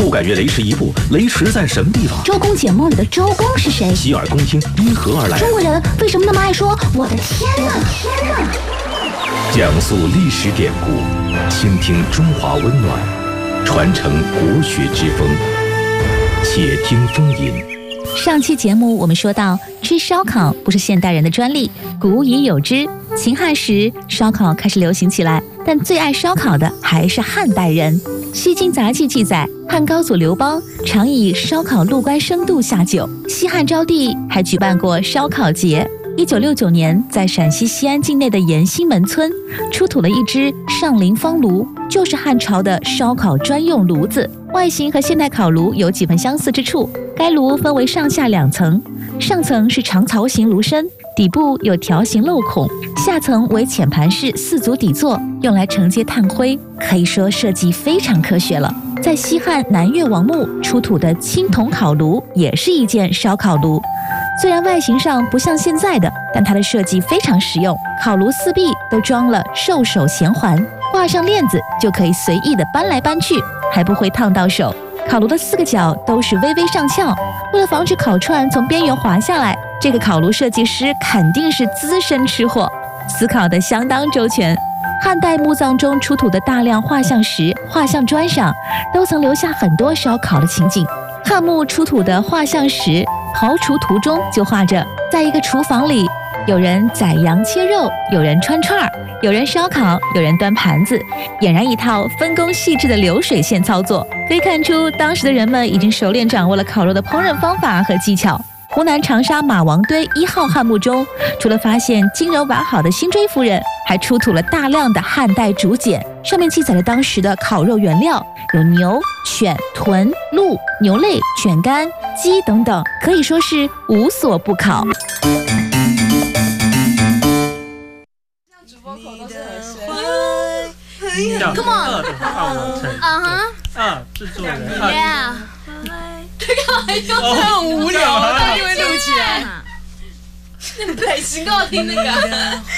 不敢越雷池一步，雷池在什么地方？ 周公解梦里的周公是谁？ 洗耳恭听，因何而来？ 中国人为什么那么爱说我的天哪？ 讲述历史典故，倾听中华温暖，传承国学之风。且听风吟。 上期节目我们说到，吃烧烤不是现代人的专利，古已有之。秦汉时，烧烤开始流行起来，但最爱烧烤的还是汉代人。《西京杂记》记载，汉高祖刘邦常以烧烤入关生度下酒，西汉昭帝还举办过烧烤节。1969年，在陕西西安境内的延兴门村出土了一只上林方炉，就是汉朝的烧烤专用炉子。外形和现代烤炉有几分相似之处。该炉分为上下两层，上层是长槽形炉身，底部有条形镂孔，下层为浅盘式4足底座，用来承接炭灰，可以说设计非常科学了。在西汉南越王墓出土的青铜烤炉也是一件烧烤炉，虽然外形上不像现在的，但它的设计非常实用。烤炉四壁都装了兽首衔环，挂上链子就可以随意的搬来搬去，还不会烫到手。烤炉的4个角都是微微上翘，为了防止烤串从边缘滑下来，这个烤炉设计师肯定是资深吃货，思考得相当周全。汉代墓葬中出土的大量画像石、画像砖上，都曾留下很多烧烤的情景。汉墓出土的画像石刨除图中就画着，在一个厨房里，有人宰羊切肉，有人穿串儿，有人烧烤，有人端盘子，俨然一套分工细致的流水线操作。可以看出，当时的人们已经熟练掌握了烤肉的烹饪方法和技巧。湖南长沙马王堆1号汉墓中，除了发现精柔完好的辛追夫人，还出土了大量的汉代竹简，上面记载了当时的烤肉原料有牛、犬、豚、鹿、牛肋、犬肝、鸡等等，可以说是无所不考。 主播口都是和声。Come on！ 制作人。 Yeah。这个还用很无聊，但因为录起来。那你配信给我听那个。